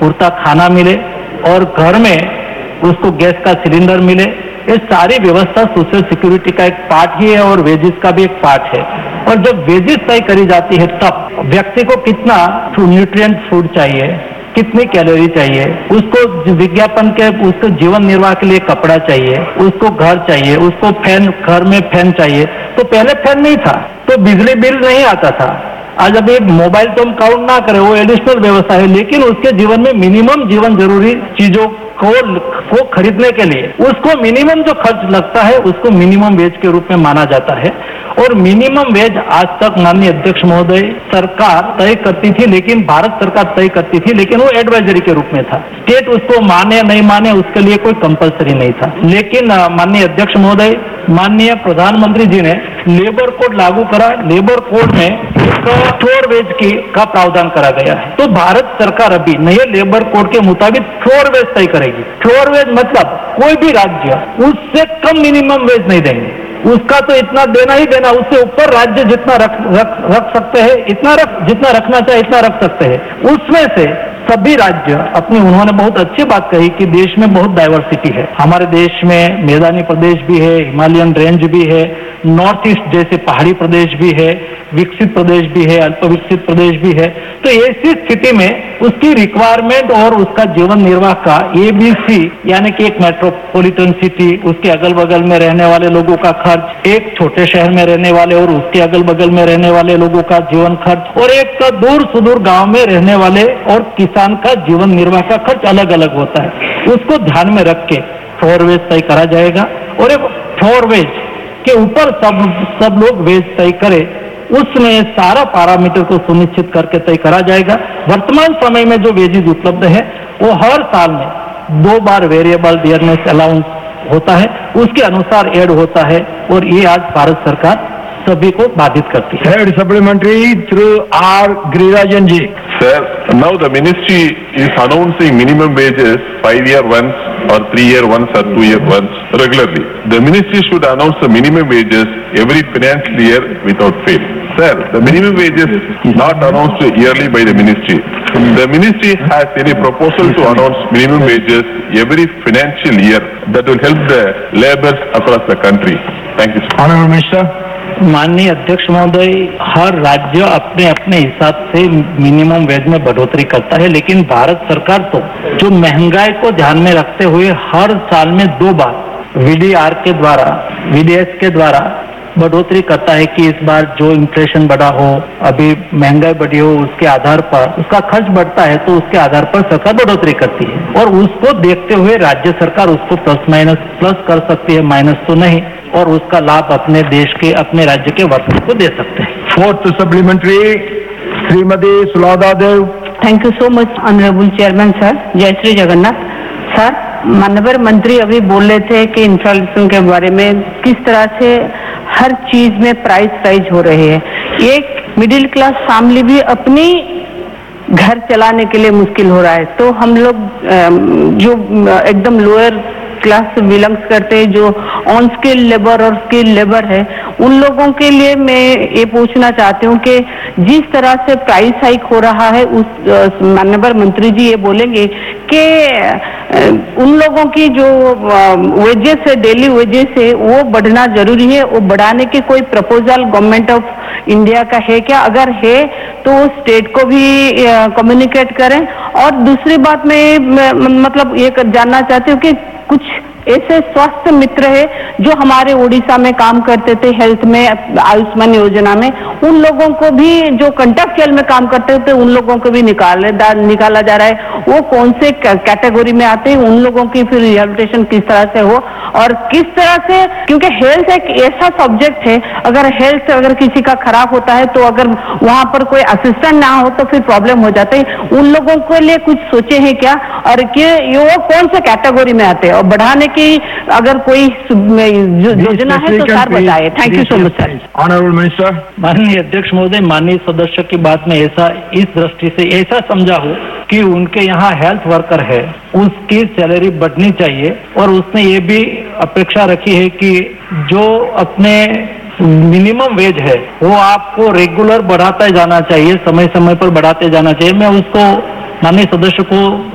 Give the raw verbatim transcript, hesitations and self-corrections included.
पूरता खाना मिले और घर में उसको गैस का सिलेंडर मिले। ये सारी व्यवस्था सोशल सिक्योरिटी का एक पार्ट ही है और वेजेस का भी एक पार्ट है। और जब वेजेस तय करी जाती है तब व्यक्ति को कितना न्यूट्रिएंट फूड चाहिए, कितनी कैलोरी चाहिए, उसको विज्ञापन के उसको जीवन निर्वाह के लिए कपड़ा चाहिए, उसको घर चाहिए, उसको फैन, घर में फैन चाहिए। तो पहले फैन नहीं था तो बिजली बिल नहीं आता था। आज अभी मोबाइल तो हम काउंट ना करें, वो एडिशनल व्यवस्था है, लेकिन उसके जीवन में मिनिमम जीवन जरूरी चीजों को को खरीदने के लिए उसको मिनिमम जो खर्च लगता है उसको मिनिमम वेज के रूप में माना जाता है। और मिनिमम वेज आज तक माननीय अध्यक्ष महोदय सरकार तय करती थी, लेकिन भारत सरकार तय करती थी, लेकिन वो एडवाइजरी के रूप में था। स्टेट उसको माने नहीं माने उसके लिए कोई कंपलसरी नहीं था। लेकिन माननीय अध्यक्ष महोदय, माननीय प्रधानमंत्री जी ने लेबर कोड लागू करा। लेबर कोड में एक फ्लोर वेज की का प्रावधान करा गया है। तो भारत सरकार अभी नए लेबर कोड के मुताबिक फ्लोर वेज तय करेगी। फ्लोर वेज मतलब कोई भी राज्य उससे कम मिनिमम वेज नहीं देंगे, उसका तो इतना देना ही देना, उससे ऊपर राज्य जितना रख रख रख सकते हैं, इतना रख जितना रखना चाहे इतना रख सकते हैं। उसमें से सभी राज्य अपनी, उन्होंने बहुत अच्छी बात कही कि देश में बहुत डाइवर्सिटी है। हमारे देश में मैदानी प्रदेश भी है, हिमालयन रेंज भी है, नॉर्थ ईस्ट जैसे पहाड़ी प्रदेश भी है, विकसित प्रदेश भी है, अल्प विकसित प्रदेश भी है। तो ऐसी स्थिति में उसकी रिक्वायरमेंट और उसका जीवन निर्वाह का ए बी सी यानी कि एक मेट्रोपॉलिटन सिटी, उसके अगल बगल में रहने वाले लोगों का खर्च, एक छोटे शहर में रहने वाले और उसके अगल बगल में रहने वाले लोगों का जीवन खर्च, और एक दूर सुदूर गांव में रहने वाले और किसान का जीवन निर्वाह का खर्च अलग अलग होता है। उसको ध्यान में रख के फ्लोर वेज तय करा जाएगा और एक फ्लोर वेज के ऊपर सब सब लोग वेज तय करे, उसमें सारा पैरामीटर को सुनिश्चित करके तय करा जाएगा। वर्तमान समय में जो वेजेज उपलब्ध है वो हर साल में दो बार वेरिएबल डियरनेस अलाउंस होता है, उसके अनुसार ऐड होता है और ये आज भारत सरकार सभी को बाधित करती है। Third supplementary through R. Girirajan ji. Sir, now the ministry is announcing minimum wages five year once or three year once or two year once regularly. The ministry should announce the minimum wages every financial year without fail. Sir, the minimum wages is not announced yearly by the ministry. The ministry has any proposal to announce minimum wages every financial year that will help the laborers across the country. Thank you, sir. Honorable Minister. माननीय अध्यक्ष महोदय, हर राज्य अपने अपने हिसाब से minimum wage में बढ़ोतरी करता है, लेकिन भारत सरकार तो जो महंगाई को ध्यान में रखते हुए हर साल में दो बार वी डी आर के द्वारा, वी डी एस के द्वारा बढ़ोतरी करता है कि इस बार जो इन्फ्लेशन बढ़ा हो, अभी महंगाई बढ़ी हो, उसके आधार पर उसका खर्च बढ़ता है तो उसके आधार पर सरकार बढ़ोतरी करती है और उसको देखते हुए राज्य सरकार उसको प्लस माइनस प्लस कर सकती है, माइनस तो नहीं, और उसका लाभ अपने देश के, अपने राज्य के वर्कर्स को दे सकते हैं। Fourth supplementary, Shrimati सुलादा Dev. Thank you so much honourable chairman sir. जय श्री जगन्नाथ सर। माननीय मंत्री अभी बोल रहे थे कि इन्फ्लेशन के बारे में किस तरह से हर चीज में प्राइस राइज हो रहे हैं। एक मिडिल क्लास फैमिली भी अपनी घर चलाने के लिए मुश्किल हो रहा है, तो हम लोग जो एकदम लोअर क्लास से बिलोंग्स करते हैं, जो ऑन स्किल लेबर और स्किल लेबर है, उन लोगों के लिए मैं ये पूछना चाहती हूँ कि जिस तरह से प्राइस हाइक हो रहा है, उस माननीय मंत्री जी ये बोलेंगे कि उन लोगों की जो वेजेस है, डेली वेजेस है, वो बढ़ना जरूरी है। वो बढ़ाने की कोई प्रपोजल गवर्नमेंट ऑफ इंडिया का है क्या? अगर है तो स्टेट को भी कम्युनिकेट करें। और दूसरी बात मैं मतलब ये जानना चाहती हूँ कि कुछ ऐसे स्वास्थ्य मित्र है जो हमारे उड़ीसा में काम करते थे हेल्थ में, आयुष्मान योजना में, उन लोगों को भी जो कंट्रैक्चुअल में काम करते थे उन लोगों को भी निकाले निकाला जा रहा है। वो कौन से कैटेगरी में आते हैं, उन लोगों की फिर रिहेबिलिटेशन किस तरह से हो और किस तरह से, क्योंकि हेल्थ एक ऐसा सब्जेक्ट है, अगर हेल्थ अगर किसी का खराब होता है तो अगर वहां पर कोई असिस्टेंट ना हो तो फिर प्रॉब्लम हो जाती है। उन लोगों के लिए कुछ सोचे हैं क्या और कि ये वो कौन से कैटेगरी में आते हैं और बढ़ाने की अगर कोई योजना है तो सर बताए। Thank you so much sir. Honourable minister. माननीय अध्यक्ष महोदय, माननीय सदस्य की बात में ऐसा इस दृष्टि से ऐसा समझा हो कि उनके यहाँ हेल्थ वर्कर है, उसकी सैलरी बढ़नी चाहिए और उसने ये भी अपेक्षा रखी है कि जो अपने मिनिमम वेज है वो आपको रेगुलर बढ़ाता जाना चाहिए, समय समय पर बढ़ाते जाना चाहिए। मैं उसको माननीय सदस्य को